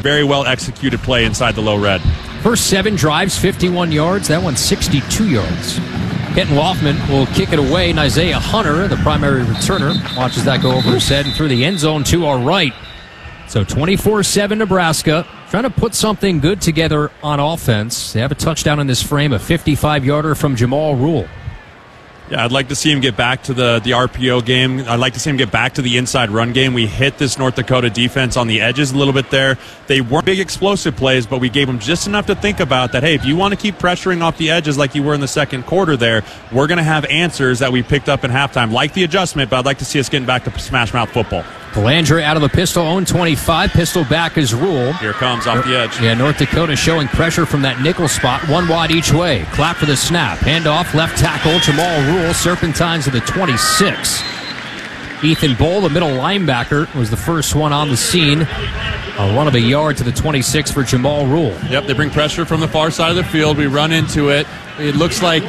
very well executed play inside the low red. First 7 drives, 51 yards. That one's 62 yards. Kenton Loffman will kick it away, and Isaiah Hunter, the primary returner, watches that go over his head and through the end zone to our right. So 24-7 Nebraska, trying to put something good together on offense. They have a touchdown in this frame, a 55-yarder from Jamal Rule. Yeah, I'd like to see him get back to the RPO game. I'd like to see him get back to the inside run game. We hit this North Dakota defense on the edges a little bit there. They weren't big explosive plays, but we gave them just enough to think about that, hey, if you want to keep pressuring off the edges like you were in the second quarter there, we're going to have answers that we picked up in halftime, like the adjustment, but I'd like to see us getting back to smash mouth football. Calandra out of the pistol, own 25. Pistol back is Rule. Here comes off the edge. Yeah, North Dakota showing pressure from that nickel spot. 1 wide each way. Clap for the snap. Handoff, left tackle. Jamal Rule serpentines to the 26. Ethan Bull, the middle linebacker, was the first one on the scene. A run of a yard to the 26 for Jamal Rule. Yep, they bring pressure from the far side of the field. We run into it. It looks like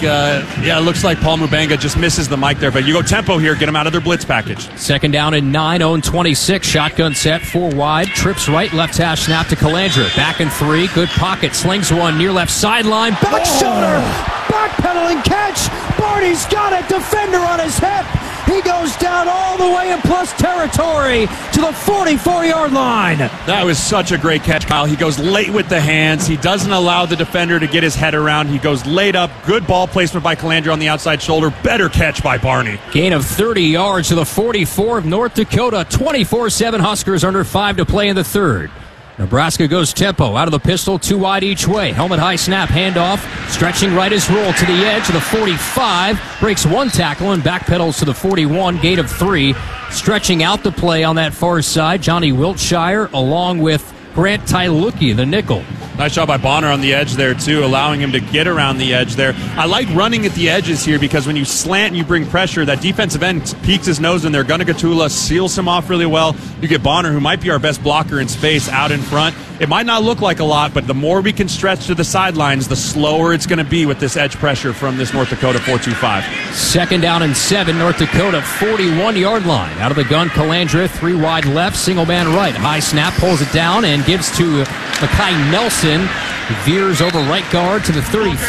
Paul Mubanga just misses the mic there, but you go tempo here, get them out of their blitz package. Second down and 9, own 26, shotgun set, 4 wide, trips right, left hash snap to Calandra. Back in 3, good pocket, slings one near left sideline, back shoulder, backpedaling catch. Barney's got it, defender on his hip. He goes down all the way in plus territory to the 44-yard line. That was such a great catch, Kyle. He goes late with the hands. He doesn't allow the defender to get his head around. He goes late up. Good ball placement by Calandra on the outside shoulder. Better catch by Barney. Gain of 30 yards to the 44 of North Dakota. 24-7 Huskers under 5 to play in the third. Nebraska goes tempo out of the pistol, 2 wide each way. Helmet high snap, handoff, stretching right as Rule to the edge of the 45, breaks 1 tackle and backpedals to the 41, gain of 3. Stretching out the play on that far side, Johnny Wiltshire along with Grant Tyluki, the nickel. Nice job by Bonner on the edge there, too, allowing him to get around the edge there. I like running at the edges here because when you slant and you bring pressure, that defensive end peeks his nose in there. Gunnar Gatula seals him off really well. You get Bonner, who might be our best blocker in space, out in front. It might not look like a lot, but the more we can stretch to the sidelines, the slower it's going to be with this edge pressure from this North Dakota 4-2-5. Second down and 7, North Dakota 41-yard line. Out of the gun, Calandra, 3 wide left, single man right. High snap, pulls it down and gives to Makai Nelson. He veers over right guard to the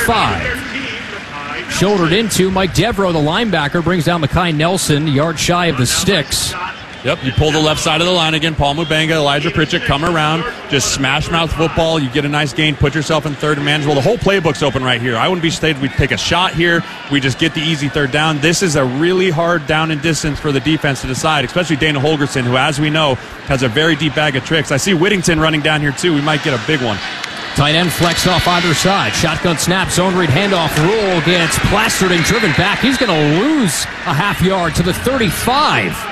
35. Shouldered into Mike Devereaux, the linebacker, brings down Makai Nelson, yard shy of the sticks. Yep, you pull the left side of the line again. Paul Mubanga, Elijah Pritchett come around, just smash mouth football. You get a nice gain, put yourself in third and manageable. The whole playbook's open right here. I wouldn't be stated we take a shot here. We just get the easy third down. This is a really hard down and distance for the defense to decide, especially Dana Holgerson, who, as we know, has a very deep bag of tricks. I see Whittington running down here, too. We might get a big one. Tight end flexed off either side. Shotgun snap, zone read handoff. Rule gets plastered and driven back. He's going to lose a half yard to the 35.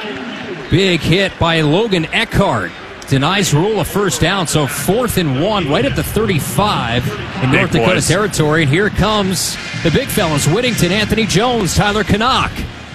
Big hit by Logan Eckhart. Denies Rule a first down, so 4th and 1 right at the 35 in North Dakota territory. And here comes the big fellas, Whittington, Anthony Jones, Tyler Canuck.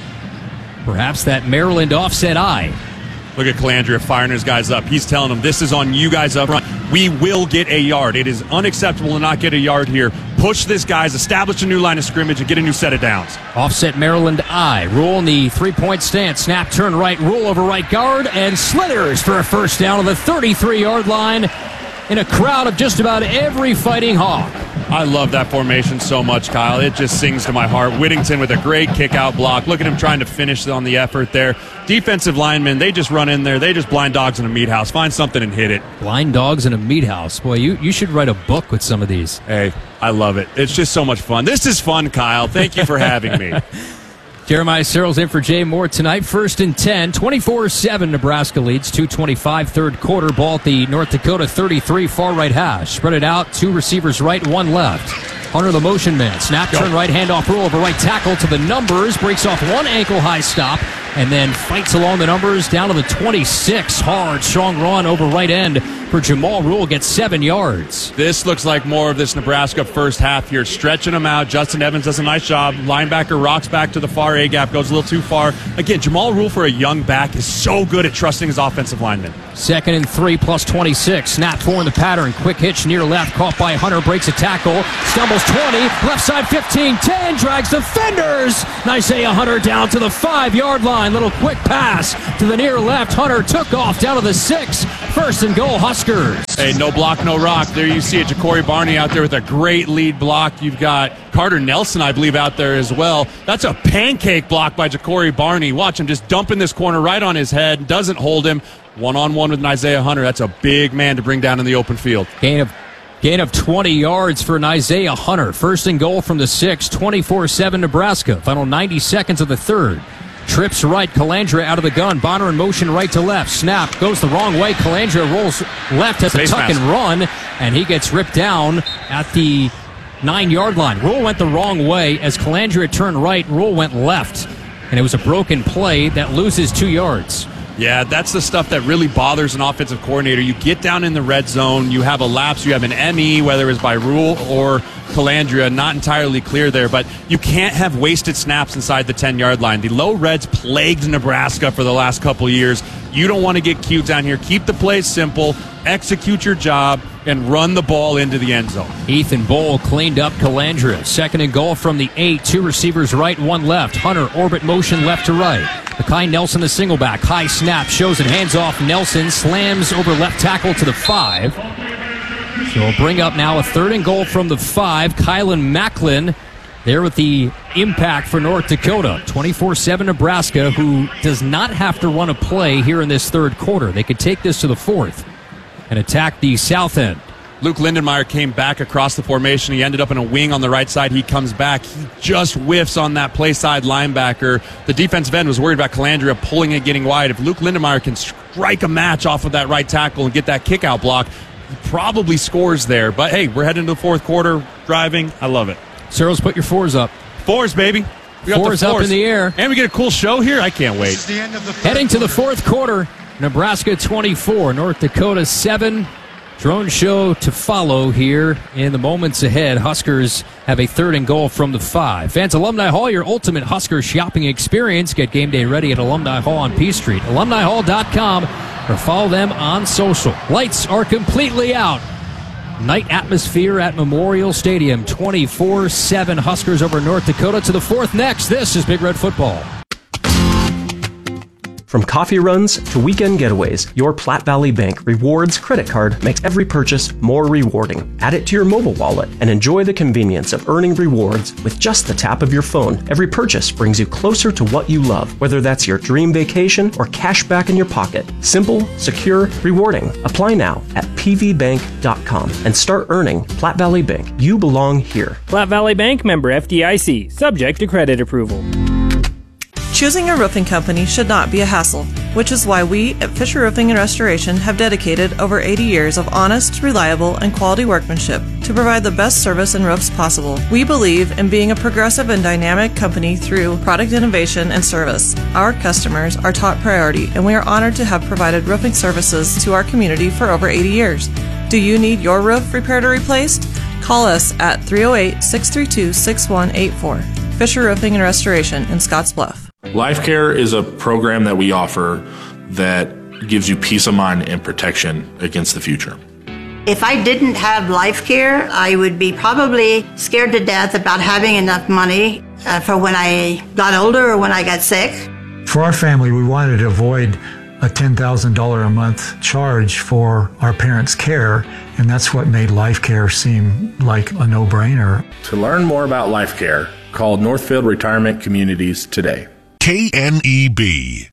Perhaps that Maryland offset eye. Look at Calandra firing his guys up. He's telling them, this is on you guys up front. We will get a yard. It is unacceptable to not get a yard here. Push this, guys. Establish a new line of scrimmage and get a new set of downs. Offset Maryland eye. Rule in the 3-point stance. Snap, turn right. Rule over right guard and slithers for a first down on the 33-yard line in a crowd of just about every Fighting Hawk. I love that formation so much, Kyle. It just sings to my heart. Whittington with a great kick-out block. Look at him trying to finish on the effort there. Defensive linemen, they just run in there. They just blind dogs in a meat house. Find something and hit it. Blind dogs in a meat house. Boy, you should write a book with some of these. Hey, I love it. It's just so much fun. This is fun, Kyle. Thank you for having me. Jeremiah Searles in for Jay Moore tonight. 1st and 10, 24-7 Nebraska leads. 2:25 third quarter. Ball at the North Dakota 33 far right hash. Spread it out, 2 receivers right, 1 left. Hunter the motion man. Snap, turn right, handoff, Rule over right tackle to the numbers. Breaks off 1 ankle high stop and then fights along the numbers down to the 26. Hard, strong run over right end for Jamal Rule. Gets 7 yards. This looks like more of this Nebraska first half here. Stretching them out. Justin Evans does a nice job. Linebacker rocks back to the far A gap. Goes a little too far. Again, Jamal Rule for a young back is so good at trusting his offensive linemen. 2nd and 3 plus 26. Snap 4 in the pattern. Quick hitch near left. Caught by Hunter. Breaks a tackle. Stumbles 20. Left side 15. 10. Drags defenders. Isaiah Hunter down to the 5-yard line. sideline. Little quick pass to the near left. Hunter took off down to the 6. First and goal, Huskers. Hey, no block, no rock. There you see it. Ja'Cory Barney out there with a great lead block. You've got Carter Nelson, I believe, out there as well. That's a pancake block by Ja'Cory Barney. Watch him just dumping this corner right on his head. Doesn't hold him. One-on-one with Isaiah Hunter. That's a big man to bring down in the open field. Gain of 20 yards for Isaiah Hunter. First and goal from the 6, 24-7 Nebraska. Final 90 seconds of the third. Trips right, Calandra out of the gun. Bonner in motion right to left. Snap goes the wrong way. Calandra rolls left, has a tuck and run, and he gets ripped down at the 9-yard line. Rule went the wrong way as Calandra turned right. Rule went left, and it was a broken play that loses 2 yards. Yeah, that's the stuff that really bothers an offensive coordinator. You get down in the red zone, you have a lapse, you have an ME, whether it's by Rule or Calandra, not entirely clear there, but you can't have wasted snaps inside the 10-yard line. The low reds plagued Nebraska for the last couple years. You don't want to get cute down here. Keep the plays simple, execute your job, and run the ball into the end zone. Ethan Bowl cleaned up Calandra. Second and goal from the 8. 2 receivers right, 1 left. Hunter orbit motion left to right. Mekhi Nelson, the single back. High snap, shows it, hands off. Nelson slams over left tackle to the 5. So we'll bring up now a third and goal from the 5. Kylan Macklin there with the impact for North Dakota. 24-7 Nebraska, who does not have to run a play here in this third quarter. They could take this to the 4th and attack the south end. Luke Lindenmeyer came back across the formation. He ended up in a wing on the right side. He comes back. He just whiffs on that play side linebacker. The defensive end was worried about Calandra pulling it, getting wide. If Luke Lindenmeyer can strike a match off of that right tackle and get that kick-out block, he probably scores there. But, hey, we're heading to the fourth quarter, driving. I love it. Searles, put your 4s up. 4s, baby. We got 4s up in the air. And we get a cool show here. I can't wait. Heading to the fourth quarter, Nebraska 24, North Dakota 7. Drone show to follow here in the moments ahead. Huskers have a third and goal from the 5. Fans, Alumni Hall, your ultimate Husker shopping experience. Get game day ready at Alumni Hall on P Street. AlumniHall.com or follow them on social. Lights are completely out. Night atmosphere at Memorial Stadium. 24-7 Huskers over North Dakota to the 4th next. This is Big Red Football. From coffee runs to weekend getaways, your Platte Valley Bank Rewards credit card makes every purchase more rewarding. Add it to your mobile wallet and enjoy the convenience of earning rewards with just the tap of your phone. Every purchase brings you closer to what you love, whether that's your dream vacation or cash back in your pocket. Simple, secure, rewarding. Apply now at pvbank.com and start earning. Platte Valley Bank. You belong here. Platte Valley Bank, member FDIC, subject to credit approval. Choosing a roofing company should not be a hassle, which is why we at Fisher Roofing and Restoration have dedicated over 80 years of honest, reliable, and quality workmanship to provide the best service and roofs possible. We believe in being a progressive and dynamic company through product innovation and service. Our customers are top priority, and we are honored to have provided roofing services to our community for over 80 years. Do you need your roof repaired or replaced? Call us at 308-632-6184. Fisher Roofing and Restoration in Scotts Bluff. LifeCare is a program that we offer that gives you peace of mind and protection against the future. If I didn't have LifeCare, I would be probably scared to death about having enough money for when I got older or when I got sick. For our family, we wanted to avoid a $10,000 a month charge for our parents' care, and that's what made LifeCare seem like a no-brainer. To learn more about LifeCare, call Northfield Retirement Communities today. KNEB.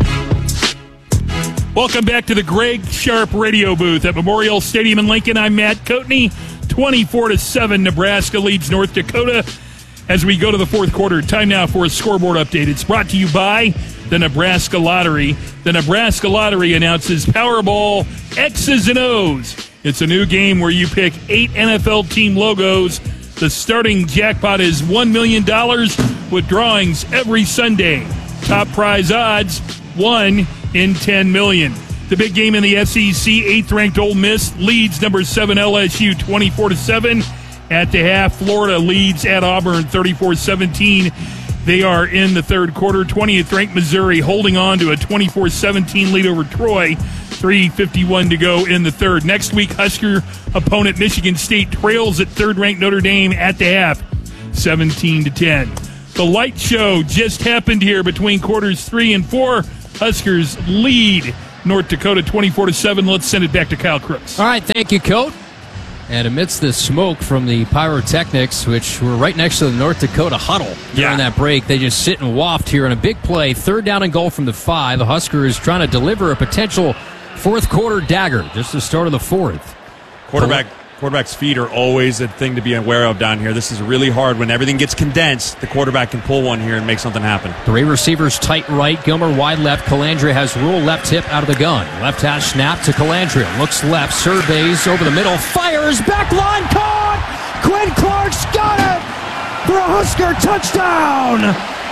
Welcome back to the Greg Sharp radio booth at Memorial Stadium in Lincoln. I'm Matt Coatney. 24-7, Nebraska leads North Dakota as we go to the fourth quarter. Time now for a scoreboard update. It's brought to you by the Nebraska Lottery. The Nebraska Lottery announces Powerball X's and O's. It's a new game where you pick 8 NFL team logos. The starting jackpot is $1 million with drawings every Sunday. Top prize odds, 1 in 10 million. The big game in the SEC, 8th-ranked Ole Miss leads number 7 LSU 24-7. At the half, Florida leads at Auburn 34-17. They are in the third quarter. 20th-ranked Missouri holding on to a 24-17 lead over Troy. 3:51 to go in the third. Next week, Husker opponent Michigan State trails at third-ranked Notre Dame at the half, 17-10. The light show just happened here between quarters 3 and 4. Huskers lead North Dakota 24-7. Let's send it back to Kyle Crooks. All right, thank you, Coach. And amidst the smoke from the pyrotechnics, which were right next to the North Dakota huddle during that break, they just sit and waft here in a big play. 3rd down and goal from the 5. The Huskers trying to deliver a potential fourth quarter dagger, just the start of the 4th. Quarterback's feet are always a thing to be aware of down here. This is really hard. When everything gets condensed, the quarterback can pull one here and make something happen. 3 receivers tight right, Gilmer wide left. Calandria has Rule left tip out of the gun. Left hash snap to Calandria. Looks left, surveys over the middle, fires, back line caught! Quinn Clark's got it for a Husker touchdown!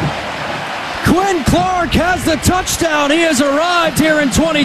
Quinn Clark has the touchdown. He has arrived here in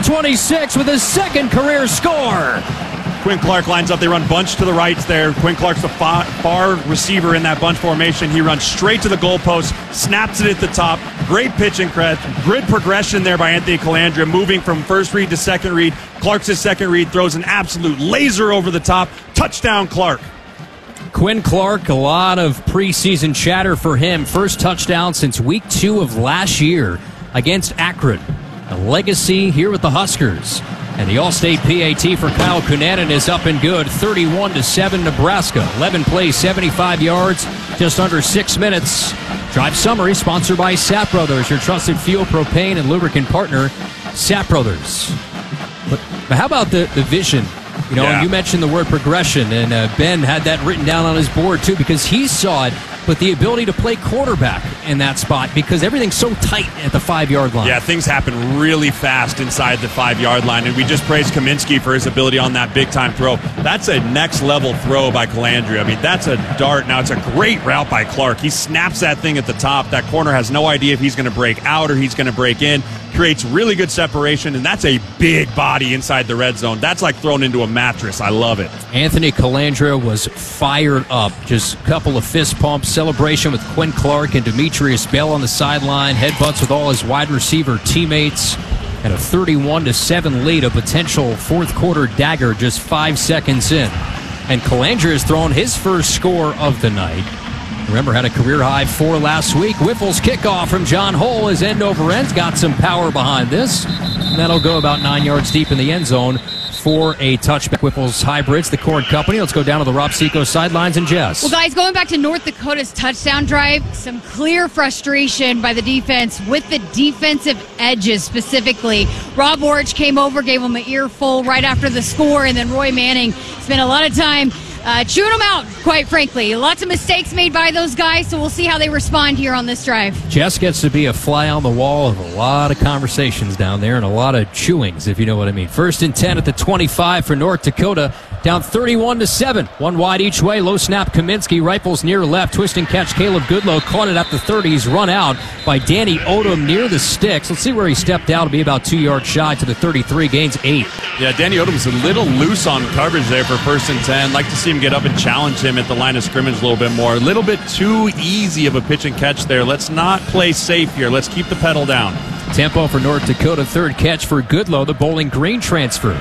2026 with his 2nd career score. Quinn Clark lines up. They run bunch to the right there. Quinn Clark's the far receiver in that bunch formation. He runs straight to the goalpost, snaps it at the top. Great pitch and grid progression there by Anthony Calandria, moving from first read to second read. Clark's his second read, throws an absolute laser over the top. Touchdown, Clark. Quinn Clark, a lot of preseason chatter for him. First touchdown since week 2 of last year against Akron. A legacy here with the Huskers. And the All-State PAT for Kyle Cunanan is up and good. 31-7 Nebraska. 11 plays, 75 yards, just under 6 minutes. Drive summary sponsored by Sapp Brothers, your trusted fuel, propane, and lubricant partner. Sapp Brothers. But how about the vision? You know, you mentioned the word progression, and Ben had that written down on his board too because he saw it, but the ability to play quarterback in that spot because everything's so tight at the 5-yard line. Yeah, things happen really fast inside the 5-yard line, and we just praised Kaminsky for his ability on that big-time throw. That's a next-level throw by Calandria. I mean, that's a dart. Now, it's a great route by Clark. He snaps that thing at the top. That corner has no idea if he's going to break out or he's going to break in. Creates really good separation, and that's a big body inside the red zone. That's like thrown into a mattress. I love it. Anthony Calandria was fired up. Just a couple of fist pumps, celebration with Quinn Clark and Demetrius Bell on the sideline, headbutts with all his wide receiver teammates, and a 31-7 lead, a potential fourth quarter dagger just 5 seconds in. And Calandria has thrown his first score of the night. Remember, had a career-high 4 last week. Whiffle's kickoff from John Hull is end over end. Got some power behind this. And that'll go about 9 yards deep in the end zone for a touchback. Whiffle's Hybrids, the Cord Company. Let's go down to the Rob Seco sidelines and Jess. Well, guys, going back to North Dakota's touchdown drive, some clear frustration by the defense with the defensive edges specifically. Rob Orich came over, gave him an earful right after the score, and then Roy Manning spent a lot of time chewing them out, quite frankly. Lots of mistakes made by those guys, so we'll see how they respond here on this drive. Jess gets to be a fly on the wall of a lot of conversations down there and a lot of chewings, if you know what I mean. 1st and 10 at the 25 for North Dakota. Down 31-7. 1 wide each way. Low snap Kaminsky. Rifles near left. Twist and catch Caleb Goodlow. Caught it at the 30. He's run out by Danny Odom near the sticks. Let's see where he stepped out. It'll be about 2 yards shy to the 33. Gains 8. Yeah, Danny Odom's a little loose on coverage there for 1st and 10. Like to see him get up and challenge him at the line of scrimmage a little bit more. A little bit too easy of a pitch and catch there. Let's not play safe here. Let's keep the pedal down. Tempo for North Dakota. 3rd catch for Goodlow, the Bowling Green transfer.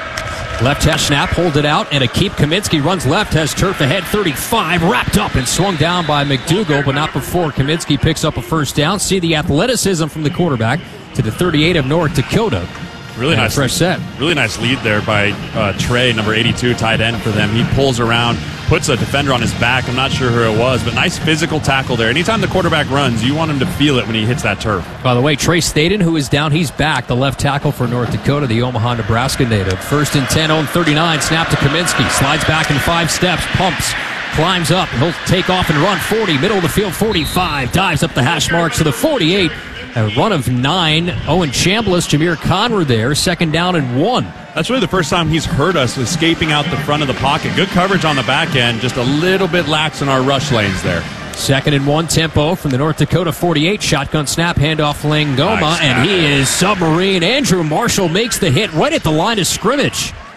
Left hash snap, hold it out, and a keep. Kaminsky runs left, has turf ahead, 35, wrapped up and swung down by McDougal, but not before Kaminsky picks up a first down. See the athleticism from the quarterback to the 38 of North Dakota. Really nice fresh set. Really nice lead there by Trey, number 82, tight end for them. He pulls around, puts a defender on his back. I'm not sure who it was, but nice physical tackle there. Anytime the quarterback runs, you want him to feel it when he hits that turf. By the way, Trey Staden, who is down, he's back. The left tackle for North Dakota, the Omaha, Nebraska native. 1st and 10 on 39. Snap to Kaminsky. Slides back in 5 steps. Pumps. Climbs up. He'll take off and run 40. Middle of the field, 45. Dives up the hash marks to the 48. A run of 9. Owen Chambliss, Jameer Conner there. 2nd down and 1. That's really the first time he's hurt us escaping out the front of the pocket. Good coverage on the back end, just a little bit lax in our rush lanes there. 2nd and 1 tempo from the North Dakota 48. Shotgun snap, handoff Langoma, nice, and he is submarine. Andrew Marshall makes the hit right at the line of scrimmage.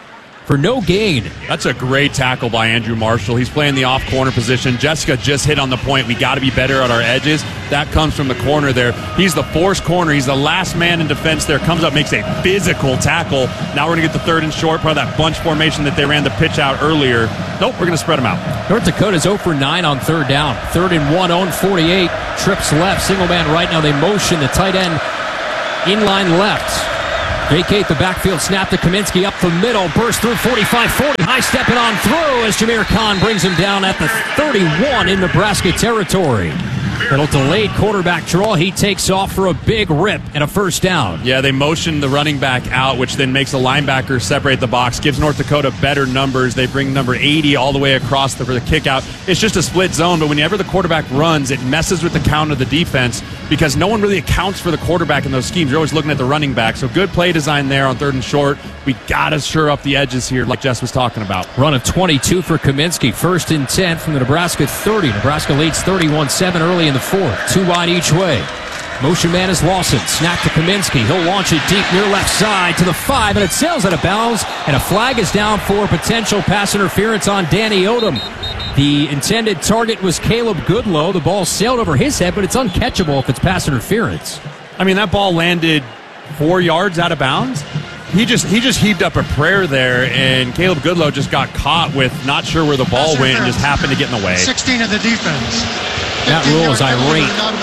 for no gain. That's a great tackle by Andrew Marshall. He's playing the off corner position. Jessica just hit on the point. We got to be better at our edges. That comes from the corner there. He's the forced corner. He's the last man in defense there. Comes up, makes a physical tackle. Now we're going to get the third and short, part of that bunch formation that they ran the pitch out earlier. Nope, we're going to spread them out. North Dakota's 0 for 9 on third down. 3rd and 1, own 48. Trips left, single man right. Now they motion the tight end inline left. Vacate the backfield, snap to Kaminsky up the middle, burst through 45-40, high stepping on through as Jameer Khan brings him down at the 31 in Nebraska territory. Little delayed quarterback draw. He takes off for a big rip and a first down. Yeah, they motion the running back out, which then makes the linebacker separate the box, gives North Dakota better numbers. They bring number 80 all the way across for the kick out. It's just a split zone, but whenever the quarterback runs, it messes with the count of the defense because no one really accounts for the quarterback in those schemes. You're always looking at the running back. So good play design there on 3rd and short. We got to shore up the edges here like Jess was talking about. Run of 22 for Kaminsky. 1st and 10 from the Nebraska 30. Nebraska leads 31-7 early in the 4th. 2 wide each way. Motion man is Lawson. Snap to Kaminsky. He'll launch it deep near left side to the 5, and it sails out of bounds, and a flag is down for potential pass interference on Danny Odom. The intended target was Caleb Goodlow. The ball sailed over his head, but it's uncatchable if it's pass interference. I mean, that ball landed 4 yards out of bounds. He just heaved up a prayer there, and Caleb Goodlow just got caught with not sure where the ball went and just happened to get in the way. 16 of the defense. That rule is irate.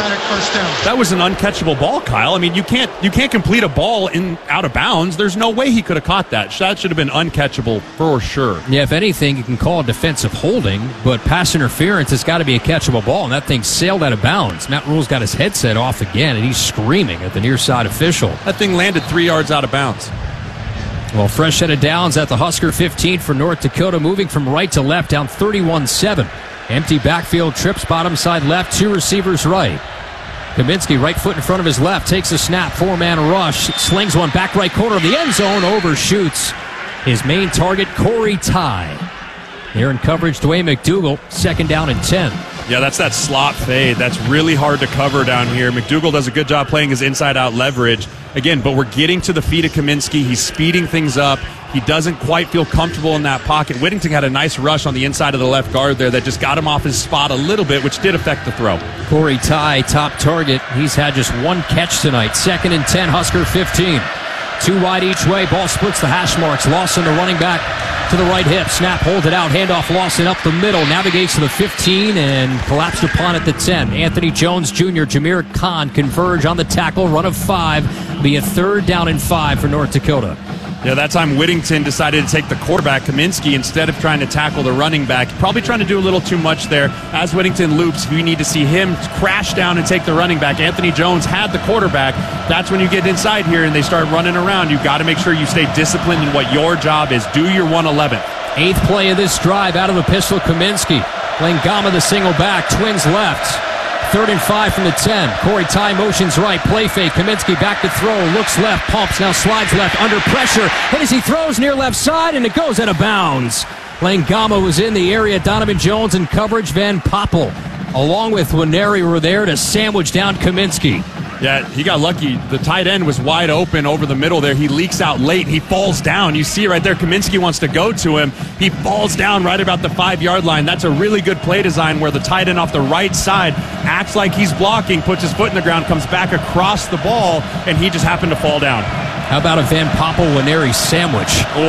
That was an uncatchable ball, Kyle. I mean, you can't complete a ball out of bounds. There's no way he could have caught that. That should have been uncatchable for sure. Yeah, if anything, you can call it defensive holding, but pass interference has got to be a catchable ball, and that thing sailed out of bounds. Matt Rule's got his headset off again, and he's screaming at the near side official. That thing landed 3 yards out of bounds. Well, fresh set of downs at the Husker 15 for North Dakota, moving from right to left, down 31-7. Empty backfield, trips bottom side left, 2 receivers right. Kaminsky, right foot in front of his left, takes a snap, 4-man rush, slings one back right corner of the end zone, overshoots his main target, Corey Ty. There in coverage, Dwayne McDougal, 2nd down and 10. Yeah, that's that slot fade. That's really hard to cover down here. McDougal does a good job playing his inside-out leverage. Again, but we're getting to the feet of Kaminsky. He's speeding things up. He doesn't quite feel comfortable in that pocket. Whittington had a nice rush on the inside of the left guard there that just got him off his spot a little bit, which did affect the throw. Corey Ty, top target. He's had just 1 catch tonight. 2nd and 10, Husker 15. 2 wide each way. Ball splits the hash marks. Lawson, the running back, to the right hip. Snap, hold it out. Handoff, Lawson up the middle. Navigates to the 15 and collapsed upon at the 10. Anthony Jones Jr., Jameer Khan converge on the tackle. Run of 5. Be a 3rd down and 5 for North Dakota. Yeah, that time Whittington decided to take the quarterback, Kaminsky, instead of trying to tackle the running back. Probably trying to do a little too much there. As Whittington loops, we need to see him crash down and take the running back. Anthony Jones had the quarterback. That's when you get inside here and they start running around. You've got to make sure you stay disciplined in what your job is. Do your 111. 8th play of this drive out of the pistol, Kaminsky. Langama the single back, twins left. 3rd and 5 from the 10. Corey Ty motions right. Play fake. Kaminsky back to throw. Looks left. Pumps. Now slides left. Under pressure. And as he throws near left side, and it goes out of bounds. Langama was in the area. Donovan Jones in coverage. Van Poppel, along with Winery, were there to sandwich down Kaminsky. Yeah, he got lucky. The tight end was wide open over the middle there. He leaks out late. He falls down. You see right there, Kaminsky wants to go to him. He falls down right about the 5-yard line. That's a really good play design where the tight end off the right side acts like he's blocking, puts his foot in the ground, comes back across the ball, and he just happened to fall down. How about a Van Poppel-Winery sandwich?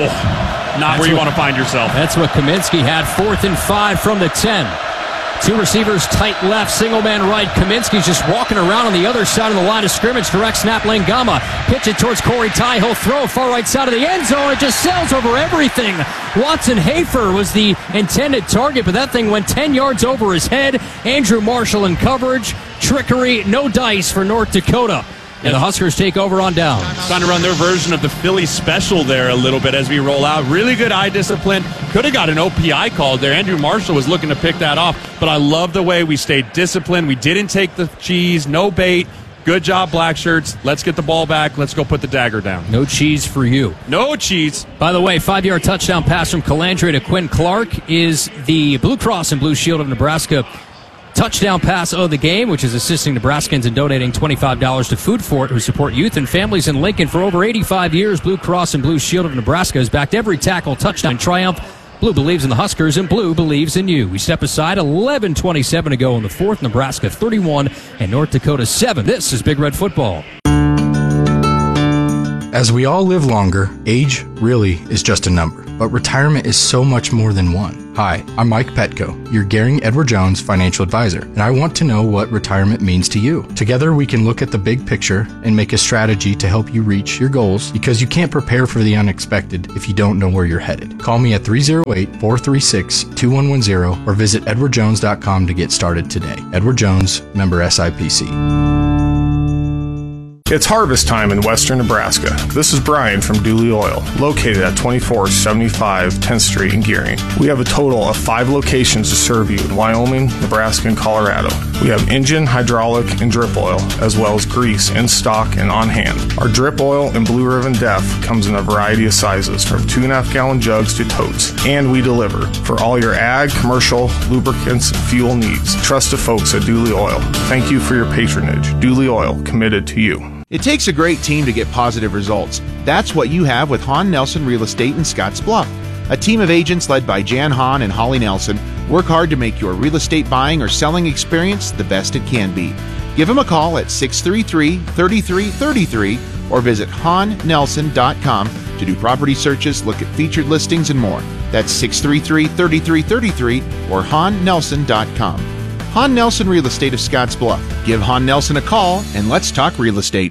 Oh, not where you want to find yourself. That's what Kaminsky had. 4th and 5 from the 10. 2 receivers tight left, single man right. Kaminsky's just walking around on the other side of the line of scrimmage. Direct snap, Langama. Pitch it towards Corey Ty. He'll throw far right side of the end zone. It just sails over everything. Watson Hafer was the intended target, but that thing went 10 yards over his head. Andrew Marshall in coverage. Trickery, no dice for North Dakota. And the Huskers take over on down. Trying to run their version of the Philly special there a little bit as we roll out. Really good eye discipline. Could have got an OPI called there. Andrew Marshall was looking to pick that off. But I love the way we stayed disciplined. We didn't take the cheese. No bait. Good job, Black Shirts. Let's get the ball back. Let's go put the dagger down. No cheese for you. No cheese. By the way, 5-yard touchdown pass from Calandre to Quinn Clark is the Blue Cross and Blue Shield of Nebraska Touchdown pass of the game, which is assisting Nebraskans in donating $25 to Food For It, who support youth and families in Lincoln for over 85 years. Blue Cross and Blue Shield of Nebraska has backed every tackle, touchdown, triumph. Blue believes in the Huskers, and Blue believes in you. We step aside, 11:27 to go in the fourth. Nebraska 31 and North Dakota 7. This is Big Red Football. As we all live longer, age really is just a number, but retirement is so much more than one. Hi, I'm Mike Petco, your Gehring Edward Jones financial advisor, and I want to know what retirement means to you. Together we can look at the big picture and make a strategy to help you reach your goals, because you can't prepare for the unexpected if you don't know where you're headed. Call me at 308-436-2110 or visit edwardjones.com to get started today. Edward Jones, member SIPC. It's harvest time in western Nebraska. This is Brian from Dooley Oil, located at 2475 10th Street in Gehring. We have a total of 5 locations to serve you in Wyoming, Nebraska, and Colorado. We have engine, hydraulic, and drip oil, as well as grease in stock and on hand. Our drip oil and Blue Ribbon Def comes in a variety of sizes, from 2.5 gallon jugs to totes, and we deliver for all your ag, commercial, lubricants, and fuel needs. Trust the folks at Dooley Oil. Thank you for your patronage. Dooley Oil, committed to you. It takes a great team to get positive results. That's what you have with Hahn Nelson Real Estate in Scotts Bluff. A team of agents led by Jan Hahn and Holly Nelson work hard to make your real estate buying or selling experience the best it can be. Give them a call at 633-3333 or visit HahnNelson.com to do property searches, look at featured listings, and more. That's 633-3333 or HahnNelson.com. Hahn Nelson Real Estate of Scotts Bluff. Give Hahn Nelson a call and let's talk real estate.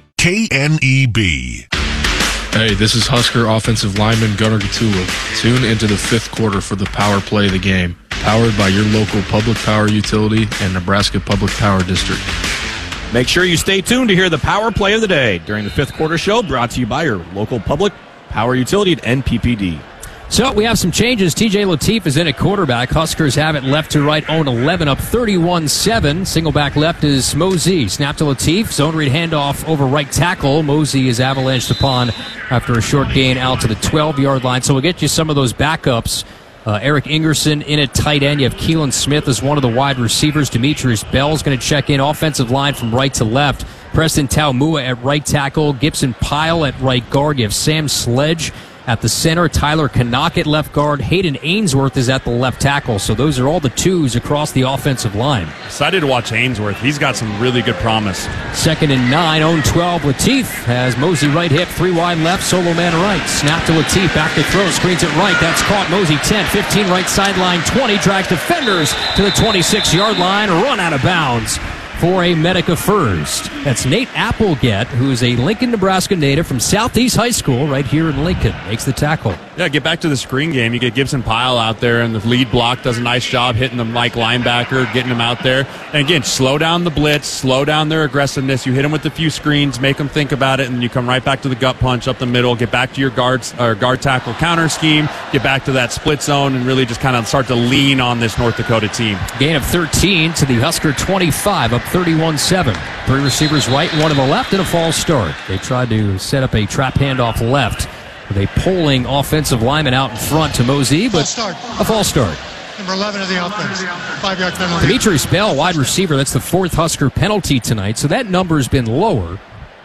KNEB. Hey, this is Husker offensive lineman Gunnar Gatula. Tune into the 5th quarter for the power play of the game. Powered by your local public power utility and Nebraska Public Power District. Make sure you stay tuned to hear the power play of the day during the 5th quarter show, brought to you by your local public power utility at NPPD. So we have some changes. TJ Lateef is in at quarterback. Huskers have it left to right, own 11 up 31-7. Single back left is Mosey. Snap to Lateef. Zone read handoff over right tackle. Mosey is avalanched upon after a short gain out to the 12-yard line. So we'll get you some of those backups. Eric Ingerson in at tight end. You have Keelan Smith as one of the wide receivers. Demetrius Bell is going to check in. Offensive line from right to left. Preston Taumua at right tackle. Gibson Pyle at right guard. You have Sam Sledge at the center. Tyler Canuck at left guard. Hayden Ainsworth is at the left tackle. So those are all the twos across the offensive line. Excited to watch Ainsworth. He's got some really good promise. 2nd and 9, own 12. Lateef has Mosey right hip, 3 wide left, solo man right. Snap to Lateef, back to throw, screens it right. That's caught. Mosey 10, 15 right sideline, 20. Drags defenders to the 26-yard line, run out of bounds for a Medica first. That's Nate Applegate, who is a Lincoln, Nebraska native from Southeast High School right here in Lincoln. Makes the tackle. Yeah, get back to the screen game. You get Gibson Pyle out there, and the lead block does a nice job hitting the Mike linebacker, getting him out there. And again, slow down the blitz, slow down their aggressiveness. You hit them with a few screens, make them think about it, and you come right back to the gut punch up the middle, get back to your guard tackle counter scheme, get back to that split zone, and really just kind of start to lean on this North Dakota team. Gain of 13 to the Husker 25, up 31-7. 3 receivers right, 1 to the left, and a false start. They tried to set up a trap handoff left with a pulling offensive lineman out in front to Mosey, but a false start. Number 11 of the offense. 5-yard penalty. Demetrius Bell, wide receiver. That's the 4th Husker penalty tonight, so that number has been lower.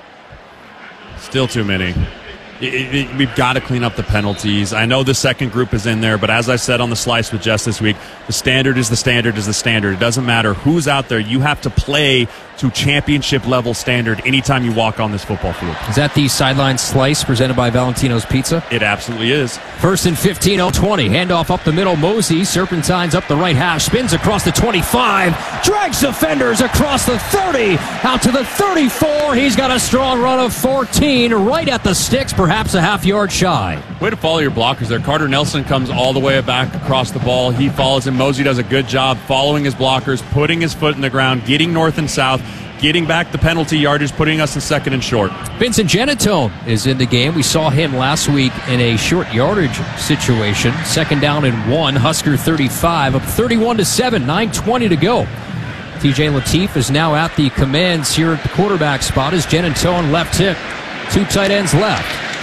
Still too many. We've got to clean up the penalties. I know the second group is in there, but as I said on the Slice with Jess this week, the standard is the standard is the standard. It doesn't matter who's out there. You have to play to championship level standard anytime you walk on this football field. Is that the sideline Slice presented by Valentino's Pizza? It absolutely is. 1st and 15, 0-20. Handoff up the middle. Mosey serpentines up the right hash, spins across the 25, drags defenders across the 30, out to the 34. He's got a strong run of 14, right at the sticks, perhaps a half-yard shy. Way to follow your blockers there. Carter Nelson comes all the way back across the ball. He follows him. Mosey does a good job following his blockers, putting his foot in the ground, getting north and south, getting back the penalty yardage, putting us in 2nd and short. Vincent Genatone is in the game. We saw him last week in a short yardage situation. 2nd down and 1. Husker 35, up 31-7, 9:20 to go. TJ Lateef is now at the commands here at the quarterback spot as Genatone left hip. 2 tight ends left.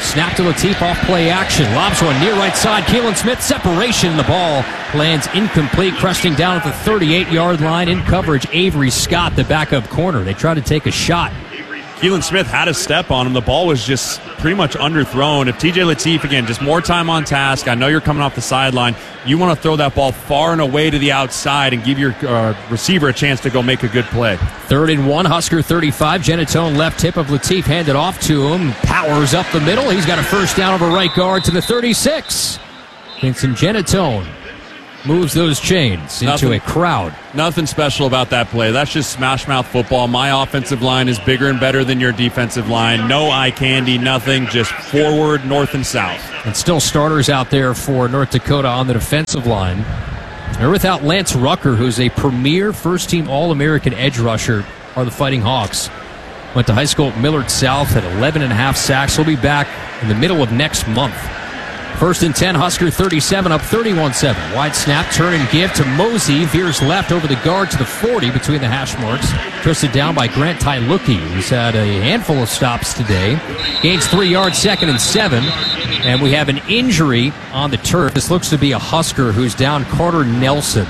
Snap to Latif off play action. Lobs one near right side. Keelan Smith, separation. The ball lands incomplete, cresting down at the 38-yard line. In coverage, Avery Scott, the backup corner. They try to take a shot. Keelan Smith had a step on him. The ball was just pretty much underthrown. If TJ Latif, again, just more time on task. I know you're coming off the sideline. You want to throw that ball far and away to the outside and give your receiver a chance to go make a good play. 3rd and 1, Husker 35. Genatone left tip of Latif handed off to him. Powers up the middle. He's got a first down over right guard to the 36. Vincent Genatone moves those chains into a crowd. Nothing special about that play. That's just smash mouth football. My offensive line is bigger and better than your defensive line. No eye candy, nothing. Just forward, north and south. And still starters out there for North Dakota on the defensive line. They're without Lance Rucker, who's a premier first-team All-American edge rusher, are the Fighting Hawks. Went to high school at Millard South, had 11.5 sacks. He'll be back in the middle of next month. 1st and 10, Husker 37, up 31-7. Wide snap, turn and give to Mosey. Veers left over the guard to the 40 between the hash marks. Twisted down by Grant Tyluki, who's had a handful of stops today. Gains 3 yards, 2nd and 7. And we have an injury on the turf. This looks to be a Husker who's down, Carter Nelson.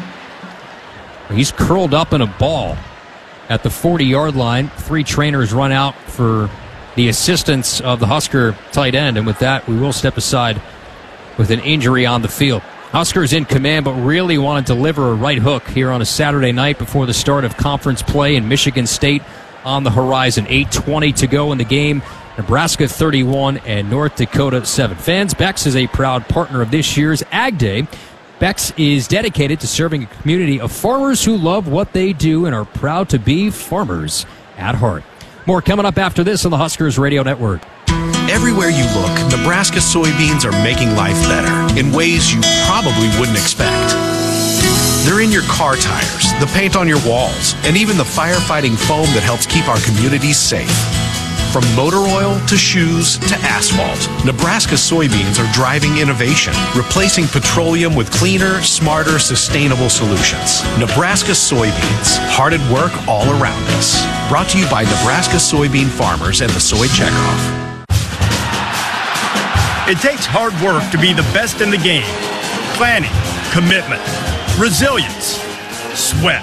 He's curled up in a ball at the 40-yard line. 3 trainers run out for the assistance of the Husker tight end, and with that, we will step aside with an injury on the field. Huskers in command, but really want to deliver a right hook here on a Saturday night before the start of conference play in Michigan State on the horizon. 8:20 to go in the game. Nebraska 31 and North Dakota 7. Fans, Bex is a proud partner of this year's Ag Day. Bex is dedicated to serving a community of farmers who love what they do and are proud to be farmers at heart. More coming up after this on the Huskers Radio Network. Everywhere you look, Nebraska soybeans are making life better in ways you probably wouldn't expect. They're in your car tires, the paint on your walls, and even the firefighting foam that helps keep our communities safe. From motor oil to shoes to asphalt, Nebraska soybeans are driving innovation, replacing petroleum with cleaner, smarter, sustainable solutions. Nebraska soybeans, hard at work all around us. Brought to you by Nebraska soybean farmers and the Soy Checkoff. It takes hard work to be the best in the game. Planning, commitment, resilience, sweat.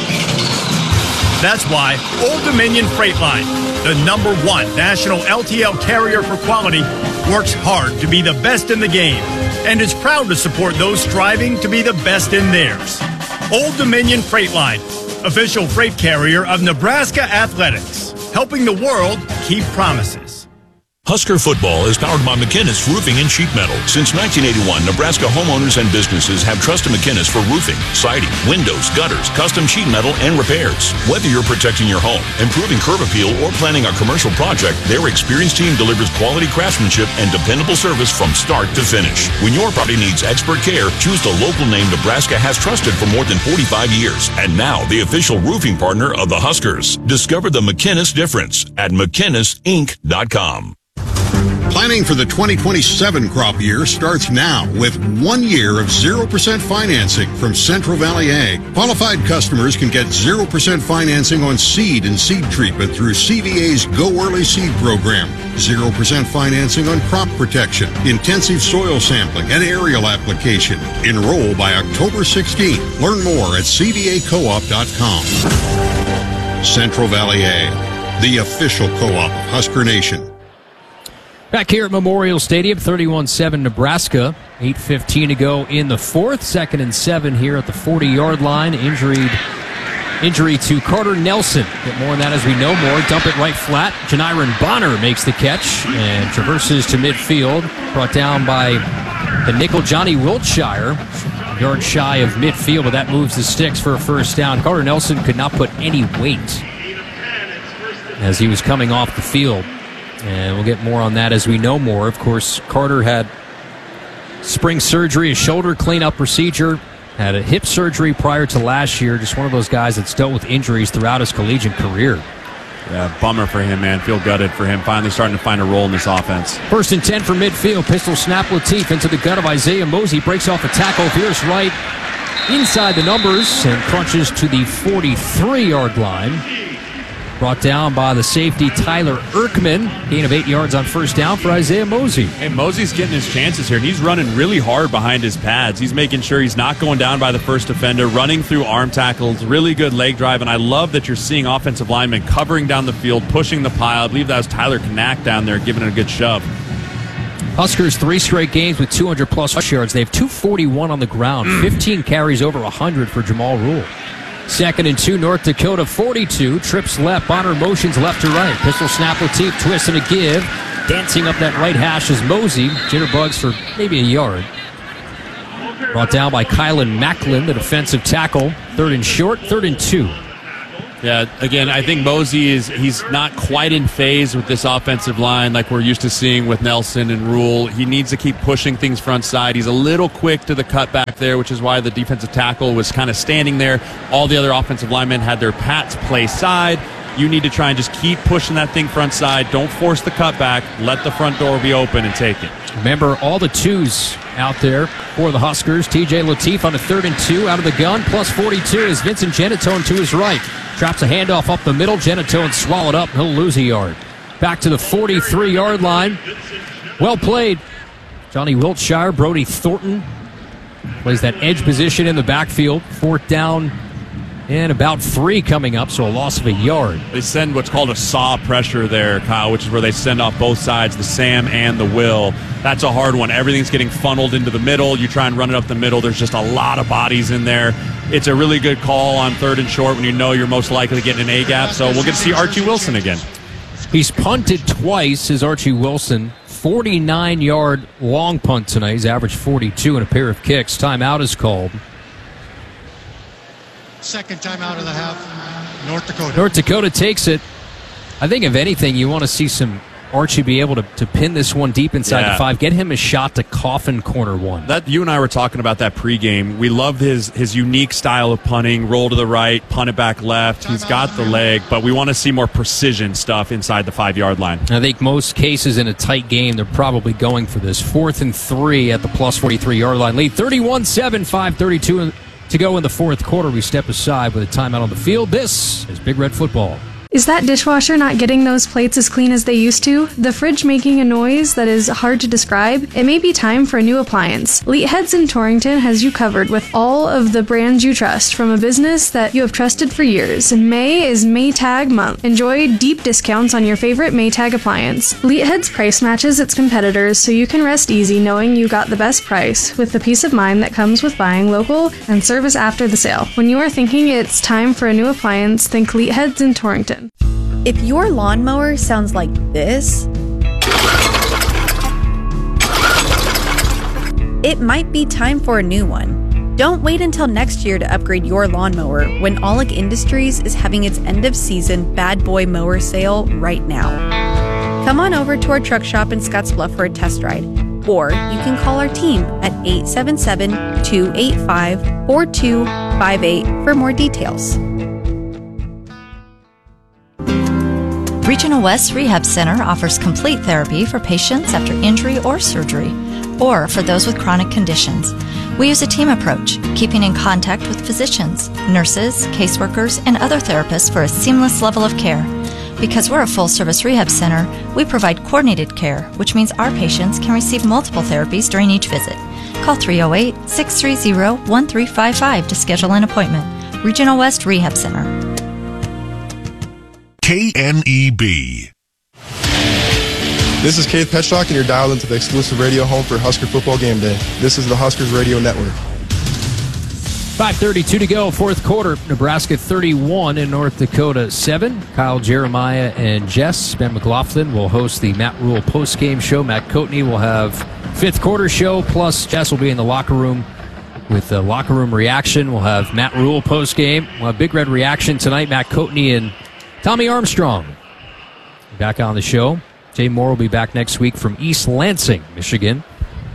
That's why Old Dominion Freight Line, the #1 national LTL carrier for quality, works hard to be the best in the game and is proud to support those striving to be the best in theirs. Old Dominion Freight Line, official freight carrier of Nebraska Athletics, helping the world keep promises. Husker football is powered by McInnis Roofing and Sheet Metal. Since 1981, Nebraska homeowners and businesses have trusted McInnis for roofing, siding, windows, gutters, custom sheet metal, and repairs. Whether you're protecting your home, improving curb appeal, or planning a commercial project, their experienced team delivers quality craftsmanship and dependable service from start to finish. When your property needs expert care, choose the local name Nebraska has trusted for more than 45 years. And now, the official roofing partner of the Huskers. Discover the McInnis difference at McInnisInc.com. Planning for the 2027 crop year starts now with 1 year of 0% financing from Central Valley Ag. Qualified customers can get 0% financing on seed and seed treatment through CVA's Go Early Seed program. 0% financing on crop protection, intensive soil sampling, and aerial application. Enroll by October 16th. Learn more at cvacoop.com. Central Valley Ag, the official co-op of Husker Nation. Back here at Memorial Stadium, 31-7 Nebraska. 8:15 to go in the fourth. 2nd and 7 here at the 40-yard line. Injury to Carter Nelson. Get more on that as we know more. Dump it right flat. Janiron Bonner makes the catch and traverses to midfield. Brought down by the nickel Johnny Wiltshire. Yard shy of midfield, but that moves the sticks for a first down. Carter Nelson could not put any weight as he was coming off the field. And we'll get more on that as we know more. Of course, Carter had spring surgery, a shoulder cleanup procedure, had a hip surgery prior to last year. Just one of those guys that's dealt with injuries throughout his collegiate career. Yeah, bummer for him, man. Feel gutted for him. Finally starting to find a role in this offense. 1st and 10 from midfield. Pistol snap Latif into the gut of Isaiah Mosey. Breaks off a tackle. Veers right inside the numbers and crunches to the 43-yard line. Brought down by the safety Tyler Erkman. Gain of 8 yards on first down for Isaiah Mosey. Hey, Mosey's getting his chances here, and he's running really hard behind his pads. He's making sure he's not going down by the first defender, running through arm tackles, really good leg drive, and I love that you're seeing offensive linemen covering down the field, pushing the pile. I believe that was Tyler Knack down there giving it a good shove. Huskers 3 straight games with 200-plus rush yards. They have 241 on the ground, 15 carries over 100 for Jamal Rule. 2nd and 2, North Dakota 42. Trips left, Bonner motions left to right. Pistol snap, Latif, twist and a give. Dancing up that right hash is Mosey. Jitterbugs for maybe a yard. Brought down by Kylan Macklin, the defensive tackle. 3rd and short, 3rd and 2. Yeah, again, I think Mosey he's not quite in phase with this offensive line like we're used to seeing with Nelson and Rule. He needs to keep pushing things front side. He's a little quick to the cutback there, which is why the defensive tackle was kind of standing there. All the other offensive linemen had their pats play side. You need to try and just keep pushing that thing front side. Don't force the cutback. Let the front door be open and take it. Remember, all the twos out there for the Huskers. TJ Latif on a 3rd and 2 out of the gun. Plus 42 is Vincent Genatone to his right. Traps a handoff up the middle. Genatone swallowed up. He'll lose a yard. Back to the 43-yard line. Well played. Johnny Wiltshire, Brody Thornton plays that edge position in the backfield. 4th down and about 3 coming up, so a loss of a yard. They send what's called a saw pressure there, Kyle, which is where they send off both sides, the Sam and the Will. That's a hard one. Everything's getting funneled into the middle. You try and run it up the middle. There's just a lot of bodies in there. It's a really good call on 3rd and short when you know you're most likely getting an A-gap, so we'll get to see Archie Wilson again. He's punted twice as Archie Wilson. 49-yard long punt tonight. He's averaged 42 and a pair of kicks. Timeout is called. 2nd timeout of the half. North Dakota. North Dakota takes it. I think, if anything, you want to see some Archie be able to pin this one deep inside the 5. Get him a shot to coffin corner one. That you and I were talking about that pregame. We love his unique style of punting. Roll to the right, punt it back left. He's got the leg, but we want to see more precision stuff inside the 5-yard line. I think most cases in a tight game, they're probably going for this. 4th and 3 at the plus 43-yard line. Lead 31-7, 5:32 to go in the 4th quarter. We step aside with a timeout on the field. This is Big Red Football. Is that dishwasher not getting those plates as clean as they used to? The fridge making a noise that is hard to describe? It may be time for a new appliance. Leatheads in Torrington has you covered with all of the brands you trust from a business that you have trusted for years. May is Maytag month. Enjoy deep discounts on your favorite Maytag appliance. Leatheads price matches its competitors, so you can rest easy knowing you got the best price with the peace of mind that comes with buying local and service after the sale. When you are thinking it's time for a new appliance, think Leatheads in Torrington. If your lawnmower sounds like this, it might be time for a new one. Don't wait until next year to upgrade your lawnmower when Aulick Industries is having its end-of-season Bad Boy Mower sale right now. Come on over to our truck shop in Scottsbluff for a test ride, or you can call our team at 877-285-4258 for more details. Regional West Rehab Center offers complete therapy for patients after injury or surgery, or for those with chronic conditions. We use a team approach, keeping in contact with physicians, nurses, caseworkers, and other therapists for a seamless level of care. Because we're a full-service rehab center, we provide coordinated care, which means our patients can receive multiple therapies during each visit. Call 308-630-1355 to schedule an appointment. Regional West Rehab Center. KNEB. This is Keith Petchlock, and you're dialed into the exclusive radio home for Husker Football Game Day. This is the Huskers Radio Network. 5:32 to go, 4th quarter. Nebraska 31 and North Dakota 7. Kyle Jeremiah and Jess. Ben McLaughlin will host the Matt Rule post-game show. Matt Coatney will have 5th quarter show, plus Jess will be in the locker room with the locker room reaction. We'll have Matt Rule post-game. We'll have Big Red reaction tonight. Matt Coatney and Tommy Armstrong back on the show. Jay Moore will be back next week from East Lansing, Michigan.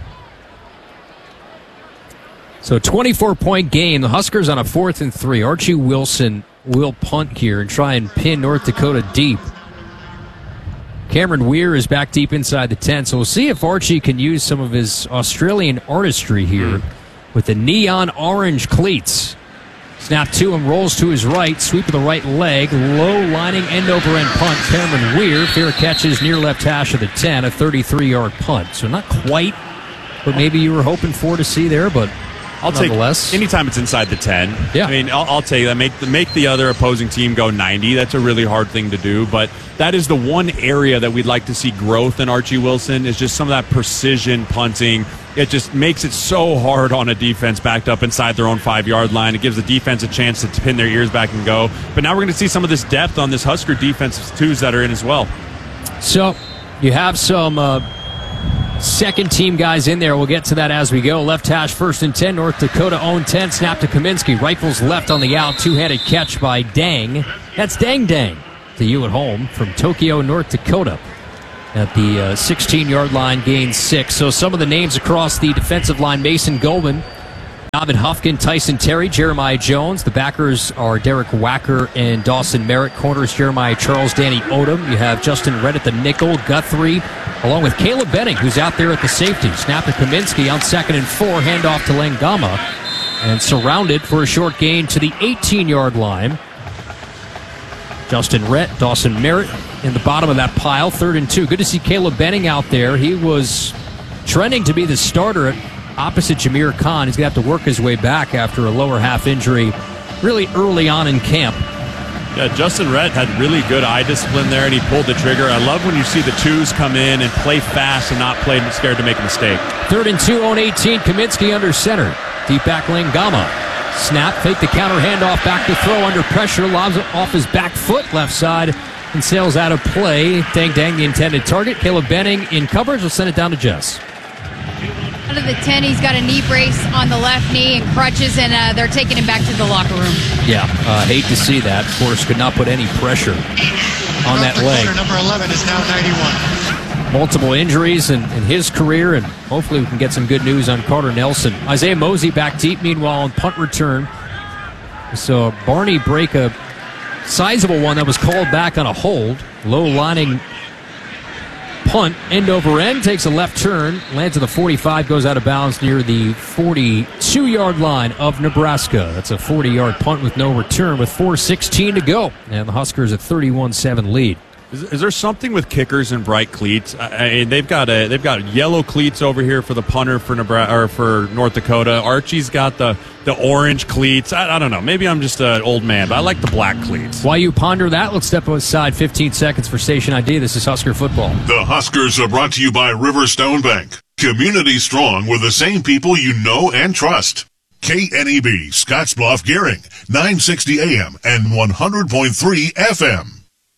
So 24-point game. The Huskers on a 4th and 3. Archie Wilson will punt here and try and pin North Dakota deep. Cameron Weir is back deep inside the 10, so we'll see if Archie can use some of his Australian artistry here with the neon orange cleats. Snap to him, rolls to his right, sweep of the right leg, low lining end-over-end punt. Cameron Weir, fair catches near left hash of the 10, a 33-yard punt. So not quite what maybe you were hoping for to see there, but I'll nonetheless. take anytime it's inside the 10. Yeah. I mean, I'll take that. Make the other opposing team go 90. That's a really hard thing to do, but that is the one area that we'd like to see growth in Archie Wilson is just some of that precision punting. It just makes it so hard on a defense backed up inside their own 5-yard line. It gives the defense a chance to pin their ears back and go. But now we're going to see some of this depth on this Husker defense twos that are in as well. So you have some second team guys in there. We'll get to that as we go. Left hash, 1st and 10. North Dakota own 10. Snap to Kaminsky. Rifles left on the out. Two-handed catch by Dang. That's Dang to you at home from Tokyo, North Dakota. At the 16-yard line, gain 6. So some of the names across the defensive line: Mason Goldman, David Huffkin, Tyson Terry, Jeremiah Jones. The backers are Derek Wacker and Dawson Merritt. Corners: Jeremiah Charles, Danny Odom. You have Justin Redd at the nickel, Guthrie, along with Caleb Benning, who's out there at the safety. Snap to Kaminsky on 2nd and 4. Handoff to Langama. And surrounded for a short gain to the 18-yard line. Justin Rett, Dawson Merritt in the bottom of that pile, 3rd and 2. Good to see Caleb Benning out there. He was trending to be the starter opposite Jameer Khan. He's going to have to work his way back after a lower half injury really early on in camp. Yeah, Justin Rett had really good eye discipline there, and he pulled the trigger. I love when you see the twos come in and play fast and not play scared to make a mistake. 3rd and 2 on 18. Kaminsky under center. Deep back Langama. Snap, fake the counter, handoff, back to throw under pressure, lobs it off his back foot, left side, and sails out of play. Dang, the intended target. Caleb Benning in coverage will send it down to Jess. Out of the 10, he's got a knee brace on the left knee and crutches, and they're taking him back to the locker room. Yeah, hate to see that. Of course, could not put any pressure on that leg. Number 11 is now 91. Multiple injuries in his career, and hopefully we can get some good news on Carter Nelson. Isaiah Mosey back deep, meanwhile, on punt return. So Barney break a sizable one that was called back on a hold. Low lining punt, end over end, takes a left turn, lands at the 45, goes out of bounds near the 42-yard line of Nebraska. That's a 40-yard punt with no return with 4:16 to go. And the Huskers a 31-7 lead. Is there something with kickers and bright cleats? They've got yellow cleats over here for the punter for Nebraska or for North Dakota. Archie's got the orange cleats. I don't know. Maybe I'm just an old man, but I like the black cleats. While you ponder that, let's step aside 15 seconds for Station ID. This is Husker Football. The Huskers are brought to you by Riverstone Bank. Community strong with the same people you know and trust. KNEB, Scottsbluff, Gearing, 960 AM and 100.3 FM.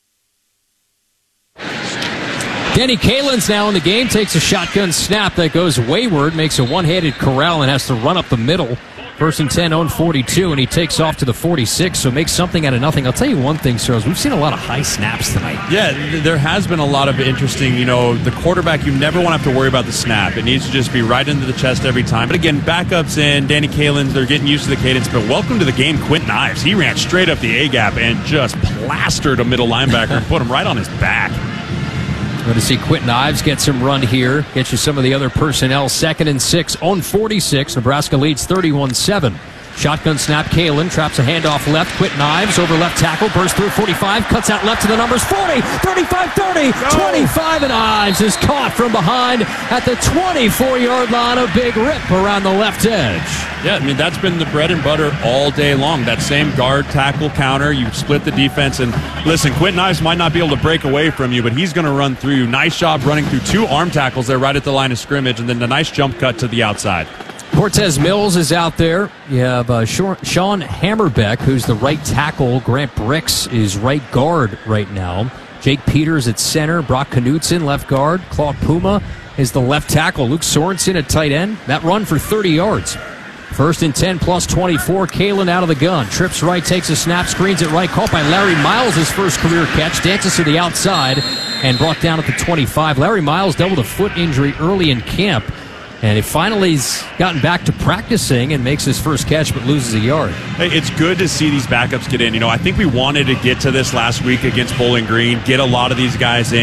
Denny Kalin's now in the game, takes a shotgun snap that goes wayward, makes a one-handed corral and has to run up the middle. 1st and 10 on 42, and he takes off to the 46, so makes something out of nothing. I'll tell you one thing, Searles, we've seen a lot of high snaps tonight. Yeah, there has been a lot of interesting, the quarterback, you never want to have to worry about the snap. It needs to just be right into the chest every time. But again, backups in, Danny Kalin's, they're getting used to the cadence, but welcome to the game, Quentin Ives. He ran straight up the A-gap and just plastered a middle linebacker and put him right on his back. Going to see Quentin Ives get some run here. Get you some of the other personnel. 2nd and 6 on 46. Nebraska leads 31-7. Shotgun snap. Kalin traps a handoff left. Quentin Ives over left tackle. Bursts through 45. Cuts out left to the numbers. 40, 35, 30, 25. And Ives is caught from behind at the 24-yard line. A big rip around the left edge. Yeah, that's been the bread and butter all day long. That same guard tackle counter. You split the defense. And listen, Quentin Ives might not be able to break away from you, but he's going to run through you. Nice job running through 2 arm tackles there right at the line of scrimmage. And then the nice jump cut to the outside. Cortez Mills is out there. You have Sean Hammerbeck, who's the right tackle. Grant Bricks is right guard right now. Jake Peters at center. Brock Knutson, left guard. Claude Puma is the left tackle. Luke Sorensen at tight end. That run for 30 yards. 1st and 10 plus 24. Kalin out of the gun. Trips right, takes a snap, screens it right. Caught by Larry Miles, his first career catch. Dances to the outside and brought down at the 25. Larry Miles dealt with a foot injury early in camp. And he finally's gotten back to practicing and makes his first catch but loses a yard. Hey, it's good to see these backups get in. I think we wanted to get to this last week against Bowling Green, get a lot of these guys in,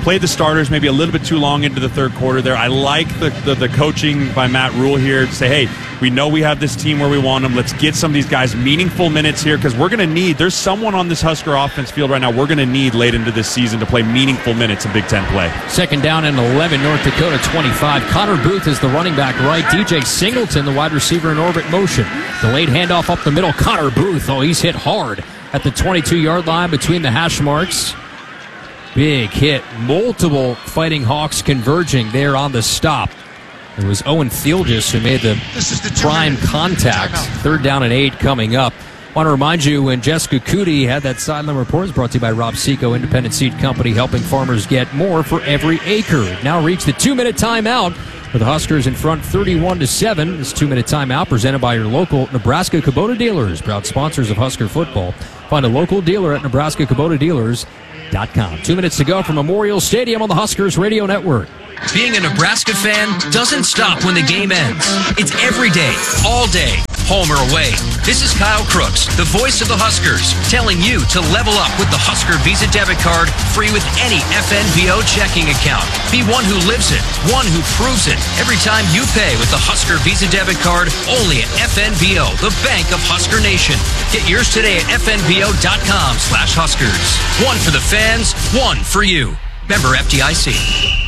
played the starters maybe a little bit too long into the third quarter there. I like the coaching by Matt Rule here to say, hey, we know we have this team where we want them. Let's get some of these guys meaningful minutes here because we're going to need, there's someone on this Husker offense field right now we're going to need late into this season to play meaningful minutes in Big Ten play. Second down and 11, North Dakota 25. Connor Booth is the running back right. DJ Singleton, the wide receiver in orbit motion. Delayed handoff up the middle. Connor Booth, he's hit hard at the 22-yard line between the hash marks. Big hit. Multiple Fighting Hawks converging there on the stop. It was Owen Theelgis who made the prime contact. Third down and 8 coming up. Want to remind you, when Jessica Cootie had that sideline report, is brought to you by Rob Seco, Independent Seed Company, helping farmers get more for every acre. Now reach the 2-minute timeout with the Huskers in front 31-7. This 2-minute timeout presented by your local Nebraska Kubota dealers, proud sponsors of Husker football. Find a local dealer at NebraskaKubotaDealers.com. 2 minutes to go from Memorial Stadium on the Huskers Radio Network. Being a Nebraska fan doesn't stop when the game ends. It's every day, all day, home or away. This is Kyle Crooks, the voice of the Huskers, telling you to level up with the Husker Visa debit card, free with any FNBO checking account. Be one who lives it, one who proves it. Every time you pay with the Husker Visa debit card, only at FNBO, the bank of Husker Nation. Get yours today at FNBO.com/Huskers. One for the fans, one for you. Member FDIC.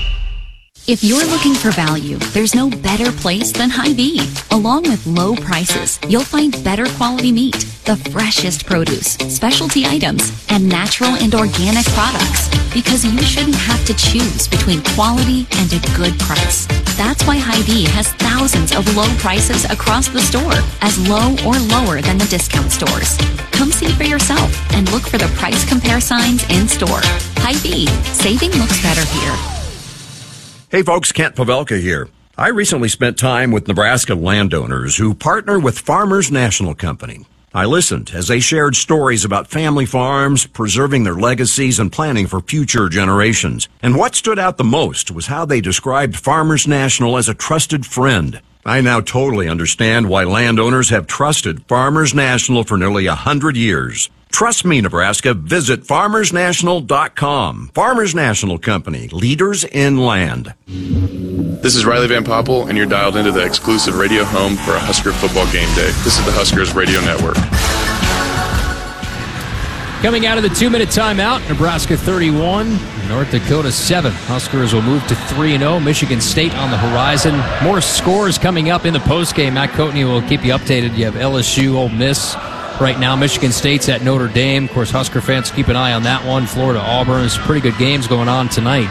If you're looking for value, there's no better place than Hy-Vee. Along with low prices, you'll find better quality meat, the freshest produce, specialty items, and natural and organic products. Because you shouldn't have to choose between quality and a good price. That's why Hy-Vee has thousands of low prices across the store, as low or lower than the discount stores. Come see for yourself and look for the price compare signs in store. Hy-Vee, saving looks better here. Hey folks, Kent Pavelka here. I recently spent time with Nebraska landowners who partner with Farmers National Company. I listened as they shared stories about family farms, preserving their legacies, and planning for future generations. And what stood out the most was how they described Farmers National as a trusted friend. I now totally understand why landowners have trusted Farmers National for nearly 100 years. Trust me, Nebraska. Visit FarmersNational.com. Farmers National Company, leaders in land. This is Riley Van Poppel, and you're dialed into the exclusive radio home for a Husker football game day. This is the Huskers Radio Network. Coming out of the 2-minute timeout, Nebraska 31, North Dakota 7. Huskers will move to 3-0. Michigan State on the horizon. More scores coming up in the postgame. Matt Coatney will keep you updated. You have LSU, Ole Miss. Right now, Michigan State's at Notre Dame. Of course, Husker fans keep an eye on that one. Florida, Auburn. There's pretty good games going on tonight.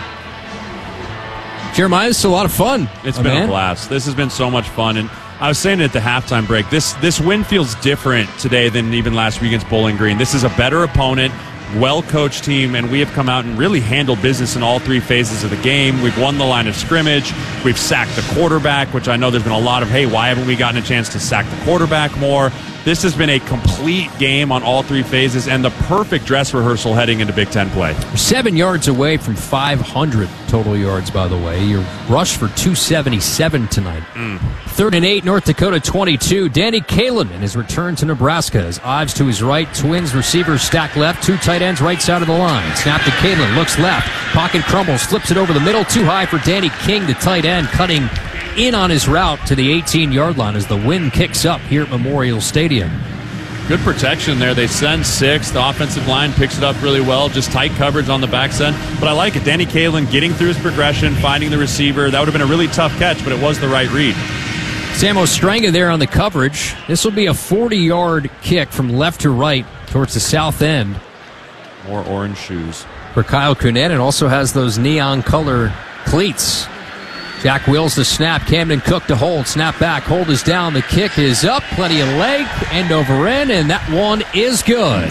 Jeremiah, it's a lot of fun. It's been a blast. This has been so much fun. And I was saying it at the halftime break, this win feels different today than even last week against Bowling Green. This is a better opponent, well-coached team, and we have come out and really handled business in all three phases of the game. We've won the line of scrimmage. We've sacked the quarterback, which I know there's been a lot of, hey, why haven't we gotten a chance to sack the quarterback more? This has been a complete game on all three phases and the perfect dress rehearsal heading into Big Ten play. 7 yards away from 500 total yards, by the way. You're rushed for 277 tonight. 3rd and 8, North Dakota 22. Danny Kaelin in his return to Nebraska. As Ives to his right, Twins receivers stack left, 2 tight ends right side of the line. Snap to Kaelin, looks left, pocket crumbles, flips it over the middle, too high for Danny King, the tight end, cutting in on his route to the 18-yard line as the wind kicks up here at Memorial Stadium. Good protection there. They send 6. The offensive line picks it up really well. Just tight coverage on the backside. But I like it. Danny Kaelin getting through his progression, finding the receiver. That would have been a really tough catch, but it was the right read. Sam Ostrenga there on the coverage. This will be a 40-yard kick from left to right towards the south end. More orange shoes. For Kyle Kunanen, also has those neon color cleats. Jack Wills the snap. Camden Cook to hold. Snap back. Hold is down. The kick is up. Plenty of leg. End over end. And that one is good.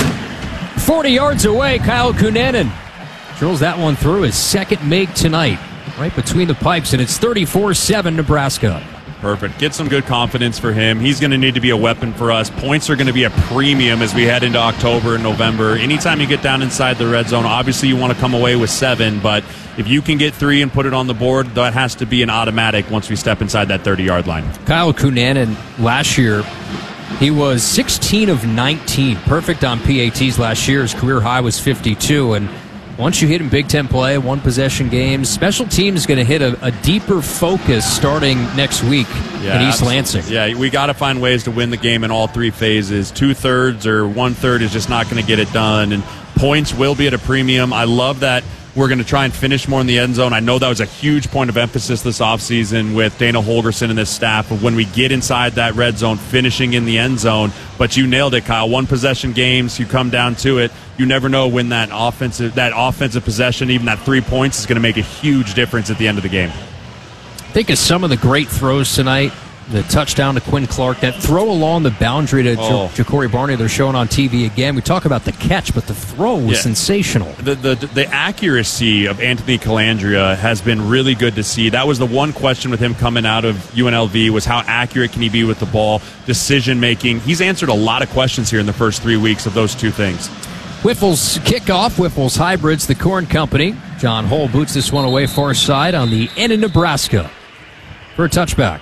40 yards away. Kyle Kunanen drills that one through his second make tonight. Right between the pipes. And it's 34-7 Nebraska. Perfect. Get some good confidence for him. He's going to need to be a weapon for us. Points are going to be a premium as we head into October and November. Anytime you get down inside the red zone, obviously you want to come away with 7, but if you can get 3 and put it on the board, that has to be an automatic once we step inside that 30-yard line. Kyle Kunanen last year, he was 16 of 19. Perfect on PATs last year. His career high was 52, and once you hit in Big Ten play, one possession games, special teams is going to hit a deeper focus starting next week in East Lansing. Yeah, we got to find ways to win the game in all three phases. 2/3 or 1/3 is just not going to get it done, and points will be at a premium. I love that we're going to try and finish more in the end zone. I know that was a huge point of emphasis this offseason with Dana Holgerson and this staff of when we get inside that red zone, finishing in the end zone. But you nailed it, Kyle. One possession games, you come down to it. You never know when that offensive possession, even that 3 points, is going to make a huge difference at the end of the game. Think of some of the great throws tonight. The touchdown to Quinn Clark, that throw along the boundary to Ja'Cory Barney they're showing on TV again. We talk about the catch, but the throw was sensational. The accuracy of Anthony Calandria has been really good to see. That was the one question with him coming out of UNLV was how accurate can he be with the ball, decision-making. He's answered a lot of questions here in the first 3 weeks of those two things. Whiffle's kickoff, Whiffle's Hybrids, the Corn Company. John Hull boots this one away far side on the end of Nebraska for a touchback.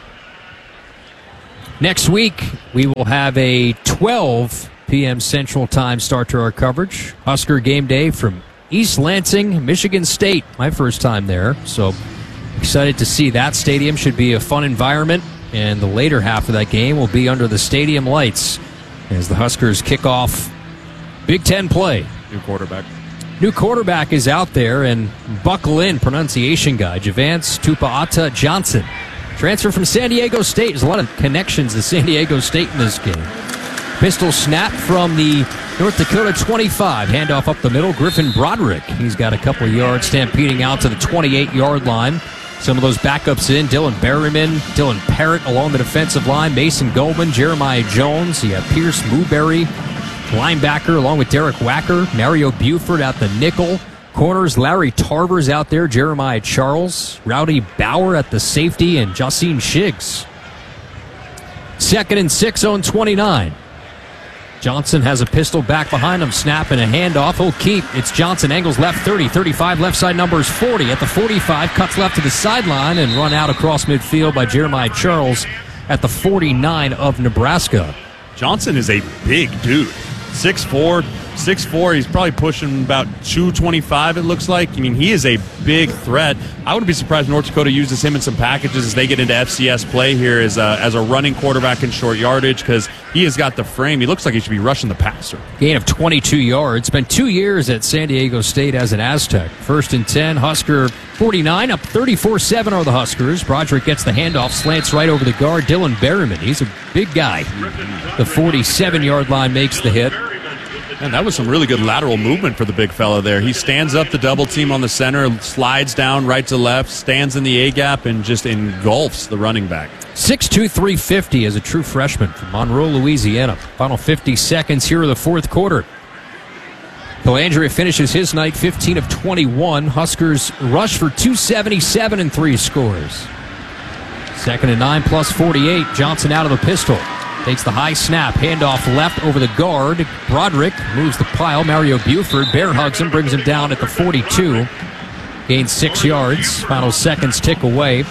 Next week, we will have a 12 p.m. Central Time start to our coverage. Husker game day from East Lansing, Michigan State. My first time there, so excited to see that. Stadium should be a fun environment, and the later half of that game will be under the stadium lights as the Huskers kick off Big Ten play. New quarterback is out there, and buckle in, pronunciation guy, Javance Tupuola Johnson. Transfer from San Diego State. There's a lot of connections to San Diego State in this game. Pistol snap from the North Dakota 25. Handoff up the middle. Griffin Broderick. He's got a couple of yards stampeding out to the 28-yard line. Some of those backups in. Dylan Berryman, Dylan Parrott along the defensive line. Mason Goldman, Jeremiah Jones. You have Pierce Mooberry, linebacker, along with Derek Wacker. Mario Buford at the nickel. Corners, Larry Tarver's out there, Jeremiah Charles, Rowdy Bauer at the safety, and Jacine Shiggs. 2nd and 6, zone 29. Johnson has a pistol back behind him, snap and a handoff. He'll keep. It's Johnson, angles left 30, 35, left side numbers 40. At the 45, cuts left to the sideline and run out across midfield by Jeremiah Charles at the 49 of Nebraska. Johnson is a big dude. 6'4", he's probably pushing about 225, it looks like. I mean, he is a big threat. I wouldn't be surprised if North Dakota uses him in some packages as they get into FCS play here as a running quarterback in short yardage because he has got the frame. He looks like he should be rushing the passer. Gain of 22 yards. Spent 2 years at San Diego State as an Aztec. 1st and 10, Husker 49, up 34-7 are the Huskers. Broderick gets the handoff, slants right over the guard. Dylan Berryman, he's a big guy. The 47-yard line makes the hit. And that was some really good lateral movement for the big fella there. He stands up the double team on the center, slides down right to left, stands in the A-gap, and just engulfs the running back. 6'2", 350 as a true freshman from Monroe, Louisiana. Final 50 seconds here of the fourth quarter. Calandria finishes his night 15 of 21. Huskers rush for 277 and 3 scores. 2nd and 9 plus 48. Johnson out of the pistol. Takes the high snap, handoff left over the guard. Broderick moves the pile. Mario Buford bear hugs him, brings him down at the 42. Gains 6 yards. Final seconds tick away.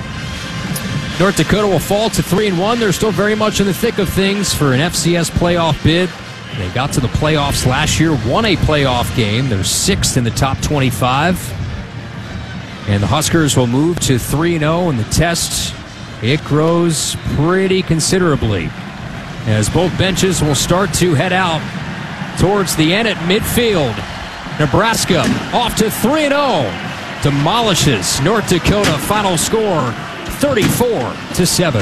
North Dakota will fall to 3-1. They're still very much in the thick of things for an FCS playoff bid. They got to the playoffs last year, won a playoff game. They're 6th in the top 25. And the Huskers will move to 3-0 in the test. It grows pretty considerably as both benches will start to head out towards the end at midfield. Nebraska off to 3-0. Demolishes North Dakota. Final score 34-7.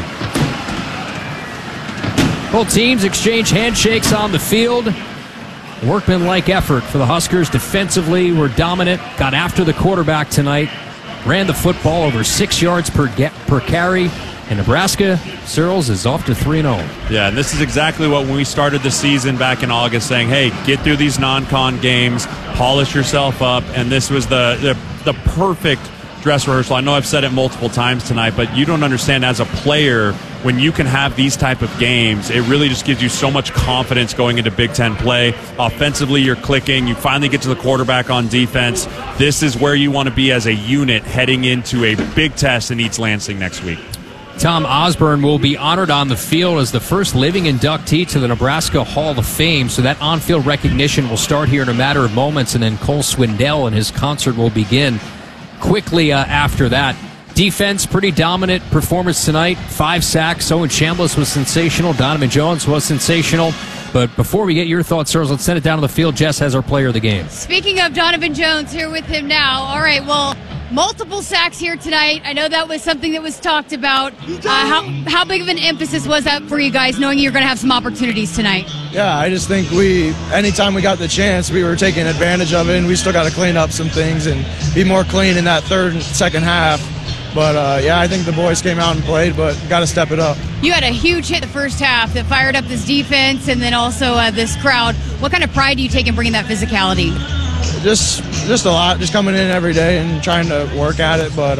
Both teams exchange handshakes on the field. Workmanlike effort for the Huskers. Defensively were dominant. Got after the quarterback tonight. Ran the football over 6 yards per carry. And Nebraska, Searles, is off to 3-0. Yeah, and this is exactly what when we started the season back in August, saying, hey, get through these non-con games, polish yourself up, and this was the perfect dress rehearsal. I know I've said it multiple times tonight, but you don't understand as a player, when you can have these type of games, it really just gives you so much confidence going into Big Ten play. Offensively, you're clicking. You finally get to the quarterback on defense. This is where you want to be as a unit heading into a big test in East Lansing next week. Tom Osborne will be honored on the field as the first living inductee to the Nebraska Hall of Fame. So that on-field recognition will start here in a matter of moments, and then Cole Swindell and his concert will begin quickly after that. Defense, pretty dominant performance tonight. 5 sacks. Owen Chambliss was sensational. Donovan Jones was sensational. But before we get your thoughts, sirs, let's send it down to the field. Jess has our player of the game. Speaking of Donovan Jones, here with him now. All right, well, multiple sacks here tonight. I know that was something that was talked about. How big of an emphasis was that for you guys, knowing you're going to have some opportunities tonight? Yeah, I just think anytime we got the chance, we were taking advantage of it, and we still got to clean up some things and be more clean in that third and second half. But, I think the boys came out and played, but got to step it up. You had a huge hit the first half that fired up this defense and then also this crowd. What kind of pride do you take in bringing that physicality? Just a lot. Just coming in every day and trying to work at it. But,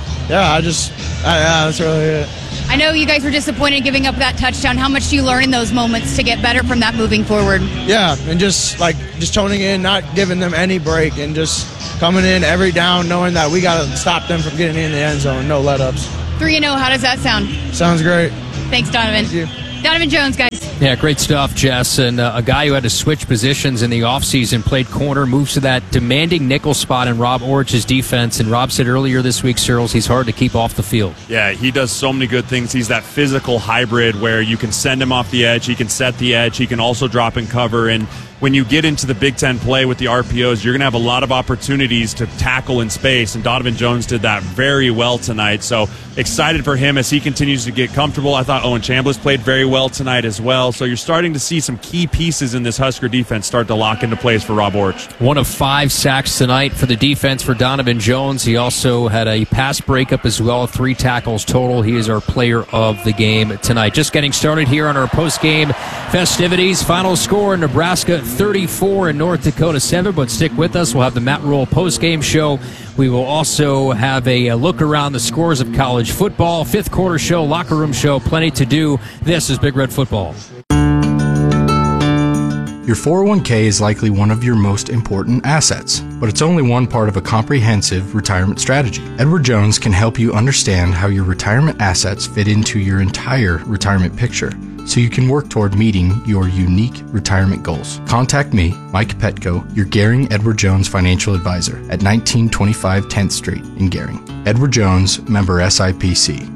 that's really it. I know you guys were disappointed giving up that touchdown. How much do you learn in those moments to get better from that moving forward? Yeah, and just toning in, not giving them any break, and just coming in every down, knowing that we got to stop them from getting in the end zone. No let-ups. 3-0, how does that sound? Sounds great. Thanks, Donovan. Thank you. Donovan Jones, guys. Yeah, great stuff, Jess. And a guy who had to switch positions in the offseason, played corner, moves to that demanding nickel spot in Rob Orch's defense. And Rob said earlier this week, Searles, he's hard to keep off the field. Yeah, he does so many good things. He's that physical hybrid where you can send him off the edge, he can set the edge, he can also drop and cover. And when you get into the Big Ten play with the RPOs, you're going to have a lot of opportunities to tackle in space, and Donovan Jones did that very well tonight. So excited for him as he continues to get comfortable. I thought Owen Chambliss played very well tonight as well. So you're starting to see some key pieces in this Husker defense start to lock into place for Rob Orch. 1 of 5 sacks tonight for the defense for Donovan Jones. He also had a pass breakup as well, 3 tackles total. He is our player of the game tonight. Just getting started here on our post-game festivities. Final score in Nebraska 34 and North Dakota 7, but stick with us. We'll have the Matt Rule post-game show. We will also have a look around the scores of college football, 5th quarter show, locker room show, plenty to do. This is Big Red Football. Your 401k is likely one of your most important assets, but it's only one part of a comprehensive retirement strategy. Edward Jones can help you understand how your retirement assets fit into your entire retirement picture, so you can work toward meeting your unique retirement goals. Contact me, Mike Petco, your Gehring Edward Jones financial advisor at 1925 10th Street in Gehring. Edward Jones, member SIPC.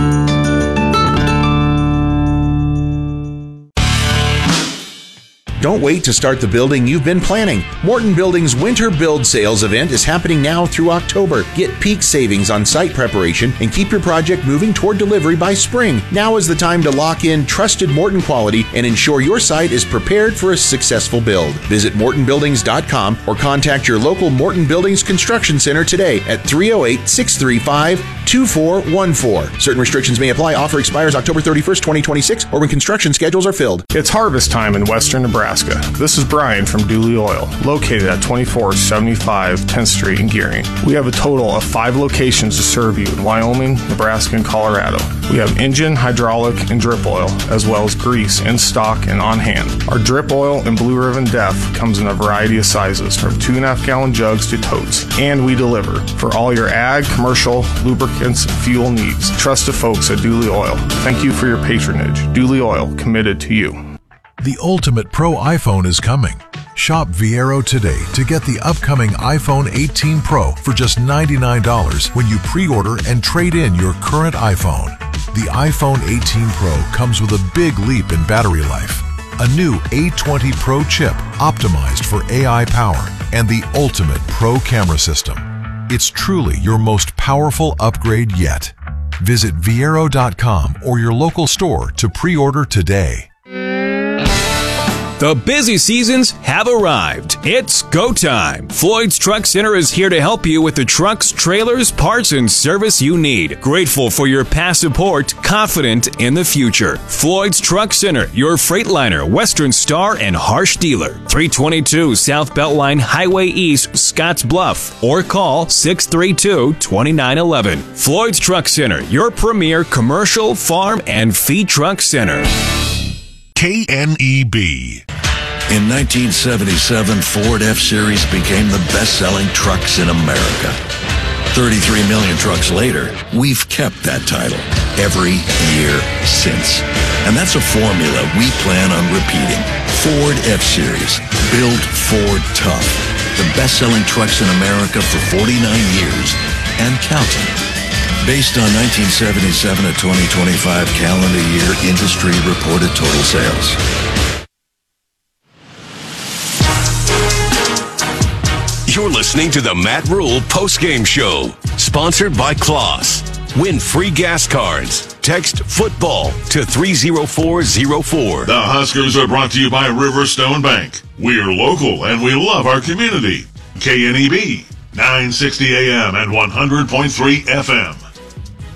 Don't wait to start the building you've been planning. Morton Building's Winter Build Sales event is happening now through October. Get peak savings on site preparation and keep your project moving toward delivery by spring. Now is the time to lock in trusted Morton quality and ensure your site is prepared for a successful build. Visit mortonbuildings.com or contact your local Morton Buildings Construction Center today at 308-635-2414. Certain restrictions may apply. Offer expires October 31st, 2026, or when construction schedules are filled. It's harvest time in western Nebraska. This is Brian from Dooley Oil, located at 2475 10th Street in Gehring. We have a total of 5 locations to serve you in Wyoming, Nebraska, and Colorado. We have engine, hydraulic, and drip oil, as well as grease in stock and on hand. Our drip oil and Blue Ribbon Def comes in a variety of sizes, from 2.5 gallon jugs to totes, and we deliver for all your ag, commercial, lubricants, and fuel needs. Trust the folks at Dooley Oil. Thank you for your patronage. Dooley Oil, committed to you. The ultimate pro iPhone is coming. Shop Viero today to get the upcoming iPhone 18 Pro for just $99 when you pre-order and trade in your current iPhone. The iPhone 18 Pro comes with a big leap in battery life, a new A20 Pro chip optimized for AI power, and the ultimate pro camera system. It's truly your most powerful upgrade yet. Visit Viero.com or your local store to pre-order today. The busy seasons have arrived. It's go time. Floyd's Truck Center is here to help you with the trucks, trailers, parts, and service you need. Grateful for your past support, confident in the future. Floyd's Truck Center, your Freightliner, Western Star, and Harsh dealer. 322 South Beltline Highway East, Scotts Bluff. Or call 632-2911. Floyd's Truck Center, your premier commercial, farm, and feed truck center. KNEB. In 1977, Ford F-Series became the best-selling trucks in America. 33 million trucks later, we've kept that title every year since. And that's a formula we plan on repeating. Ford F-Series. Build Ford tough. The best-selling trucks in America for 49 years and counting. Based on 1977 to 2025 calendar year industry reported total sales. You're listening to the Matt Rule postgame show, sponsored by Kloss. Win free gas cards. Text football to 30404. The Huskers are brought to you by Riverstone Bank. We're local and we love our community. KNEB, 960 AM and 100.3 FM.